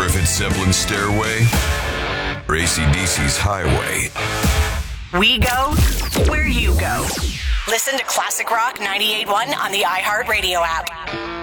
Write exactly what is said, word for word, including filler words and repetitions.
sure if it's Zeppelin's Stairway or A C D C's Highway. We go where you go. Listen to Classic Rock ninety-eight point one on the iHeartRadio app.